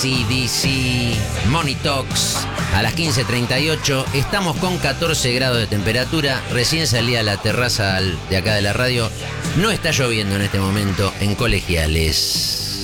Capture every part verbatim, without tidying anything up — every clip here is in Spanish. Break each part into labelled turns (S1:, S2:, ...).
S1: C D C, Money Talks. A las quince treinta y ocho estamos con catorce grados de temperatura. Recién salí a la terraza de acá de la radio. No está lloviendo en este momento en Colegiales.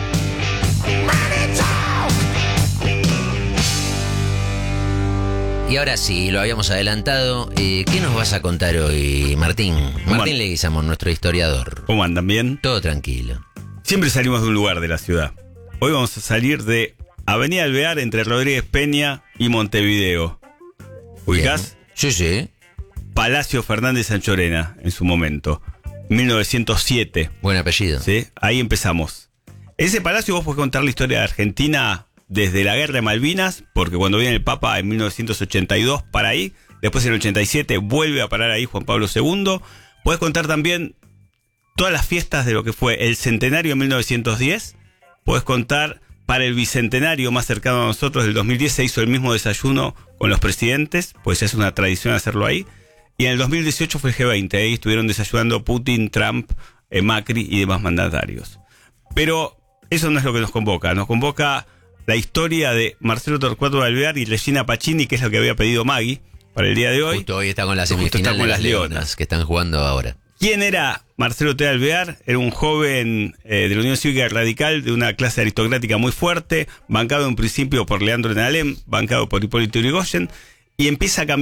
S1: Y ahora sí, lo habíamos adelantado. Eh, ¿Qué nos vas a contar hoy, Martín? Martín Leguizamón, nuestro historiador.
S2: ¿Cómo andan? ¿Bien?
S1: Todo tranquilo.
S2: Siempre salimos de un lugar de la ciudad. Hoy vamos a salir de Avenida Alvear entre Rodríguez Peña y Montevideo. ¿Ubicás?
S1: Sí, sí.
S2: Palacio Fernández Sanchorena, en su momento. mil novecientos siete.
S1: Buen apellido.
S2: Sí, ahí empezamos. En ese palacio vos podés contar la historia de Argentina desde la Guerra de Malvinas, porque cuando viene el Papa en mil novecientos ochenta y dos para ahí, después en el ochenta y siete vuelve a parar ahí Juan Pablo segundo. Podés contar también todas las fiestas de lo que fue el centenario en mil novecientos diez. Podés contar para el bicentenario más cercano a nosotros, del dos mil diez se hizo el mismo desayuno con los presidentes, pues es una tradición hacerlo ahí. Y en el dos mil dieciocho fue el G veinte, ahí estuvieron desayunando Putin, Trump, eh, Macri y demás mandatarios. Pero eso no es lo que nos convoca, nos convoca la historia de Marcelo Torcuato de Alvear y Regina Pacini, que es lo que había pedido Maggie para el día de hoy.
S1: Justo hoy está con la semifinal de las Leonas, Leonas, que están jugando ahora.
S2: ¿Quién era Marcelo T. de Alvear? Era un joven eh, de la Unión Cívica Radical, de una clase aristocrática muy fuerte, bancado en principio por Leandro N. Alem, bancado por Hipólito Yrigoyen, y empieza a caminar